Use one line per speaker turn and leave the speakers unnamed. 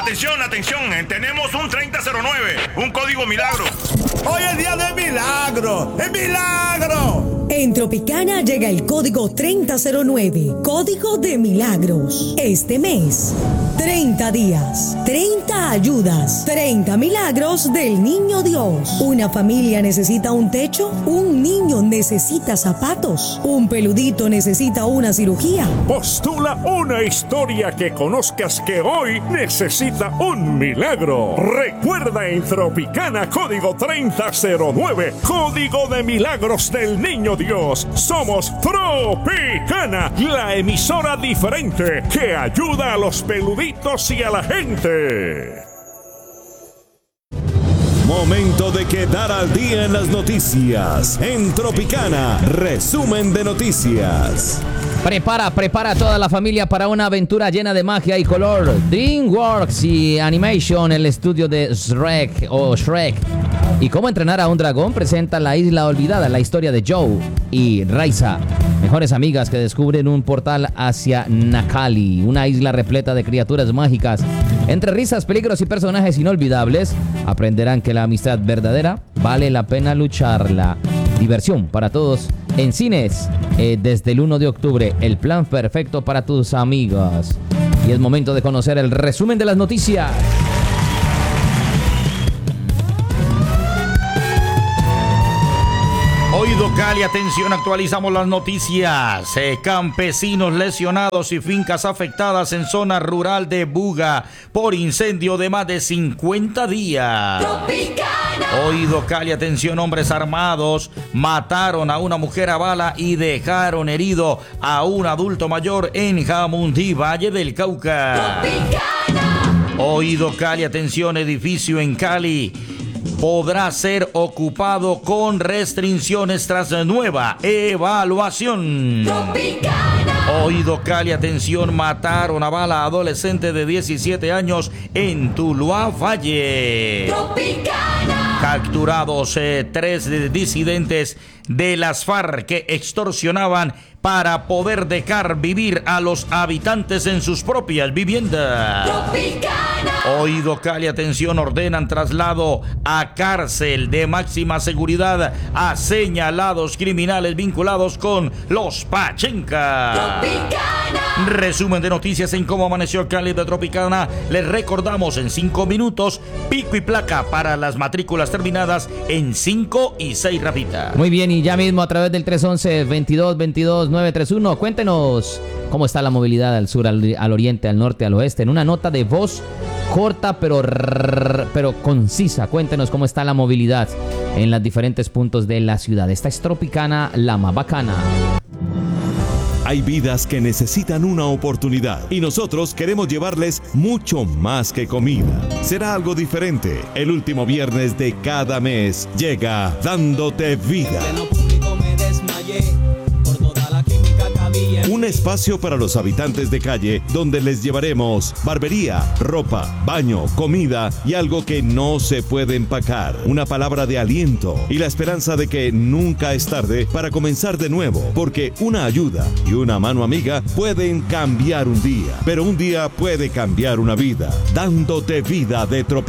Atención, tenemos un 3009, un código milagro.
Hoy es día de milagro, ¡es milagro!
En Tropicana llega el código 3009, código de milagros. Este mes, 30 días, 30 ayudas, 30 milagros del Niño Dios. Una familia necesita un techo, un niño necesita zapatos, un peludito necesita una cirugía.
Postula una historia que conozcas que hoy necesita un milagro. Recuerda en Tropicana código 3009, código de milagros del Niño Dios. Somos Tropicana, la emisora diferente que ayuda a los peluditos y a la gente.
Momento de quedar al día en las noticias. En Tropicana, resumen de noticias.
Prepara a toda la familia para una aventura llena de magia y color. DreamWorks y Animation, el estudio de Shrek. Y cómo entrenar a un dragón presenta La Isla Olvidada, la historia de Joe y Raisa, mejores amigas que descubren un portal hacia Nakali, una isla repleta de criaturas mágicas. Entre risas, peligros y personajes inolvidables, aprenderán que la amistad verdadera vale la pena lucharla. Diversión para todos en cines desde el 1 de octubre. El plan perfecto para tus amigas. Y es momento de conocer el resumen de las noticias.
Oído Cali, atención, actualizamos las noticias. Campesinos lesionados y fincas afectadas en zona rural de Buga por incendio de más de 50 días. Tropicana. Oído Cali, atención, hombres armados mataron a una mujer a bala y dejaron herido a un adulto mayor en Jamundí, Valle del Cauca. Tropicana. Oído Cali, atención, edificio en Cali podrá ser ocupado con restricciones tras nueva evaluación. Tropicana. Oído Cali, atención, mataron a bala a adolescente de 17 años en Tuluá, Valle. Tropicana. Capturados 3 disidentes de las FARC que extorsionaban para poder dejar vivir a los habitantes en sus propias viviendas. Tropicana. Oído Cali, atención, ordenan traslado a cárcel de máxima seguridad a señalados criminales vinculados con los Pachenca. Tropicana. Resumen de noticias en cómo amaneció Cali de Tropicana. Les recordamos en 5 minutos pico y placa para las matrículas terminadas en 5 y 6 rapitas.
Muy bien, y ya mismo a través del 311-2222-931, cuéntenos cómo está la movilidad al sur, al oriente, al norte, al oeste. En una nota de voz corta pero concisa, cuéntenos cómo está la movilidad en los diferentes puntos de la ciudad. Esta es Tropicana, la más bacana.
Hay vidas que necesitan una oportunidad y nosotros queremos llevarles mucho más que comida. Será algo diferente. El último viernes de cada mes llega Dándote Vida. Un espacio para los habitantes de calle donde les llevaremos barbería, ropa, baño, comida y algo que no se puede empacar. Una palabra de aliento y la esperanza de que nunca es tarde para comenzar de nuevo, porque una ayuda y una mano amiga pueden cambiar un día, pero un día puede cambiar una vida. Dándote Vida de Tropicana.